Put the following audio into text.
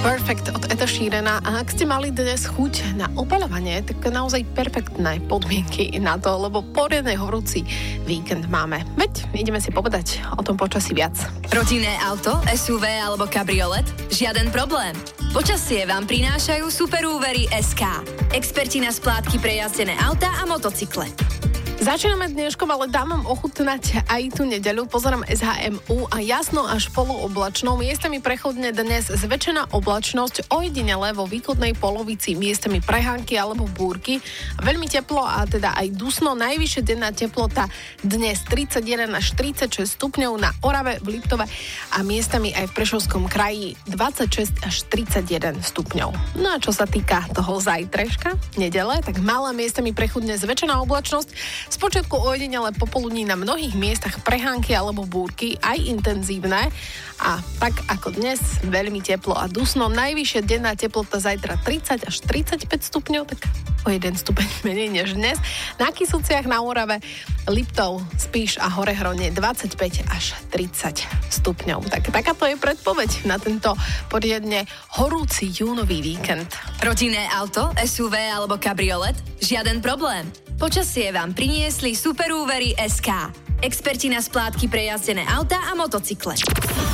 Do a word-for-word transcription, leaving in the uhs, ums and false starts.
Perfect od Eda Sheerana, a ak ste mali dnes chuť na obaľovanie, tak naozaj perfektné podmienky na to, lebo poriadne horúci víkend máme. Veď ideme si povedať o tom počasí viac. Rodinné auto, es ú vé alebo kabriolet? Žiaden problém. Počasie vám prinášajú Superúvery es ká. Experti na splátky pre jazdené autá a motocykle. Začíname dneškom, ale dám vám ochutnať aj tú nedeľu. Pozerám es há em ú a jasno až polooblačnou. Miestami prechodne dnes zväčšená oblačnosť, ojedinele vo východnej polovici miestami prehánky alebo búrky. Veľmi teplo a teda aj dusno. Najvyššia denná teplota dnes tridsaťjeden až tridsaťšesť stupňov na Orave, v Liptove a miestami aj v Prešovskom kraji dvadsaťšesť až tridsaťjeden stupňov. No a čo sa týka toho zajtrajška, nedele, tak malá miestami prechodne zväčšená oblačnosť. Spočiatku ojedinele popoludní na mnohých miestach prehánky alebo búrky, aj intenzívne. A tak ako dnes, veľmi teplo a dusno. Najvyššia denná teplota zajtra tridsať až tridsaťpäť stupňov, tak o jeden stupeň menej než dnes. Na Kysuciach, na Orave, Liptov, Spiš a Horehronie dvadsaťpäť až tridsať stupňov. Tak takáto je predpoveď na tento poriadne horúci júnový víkend. Rodinné auto, es ú vé alebo kabriolet? Žiaden problém. Počasie vám priniesli Superúvery es ká. Experti na splátky pre jazdené autá a motocykle.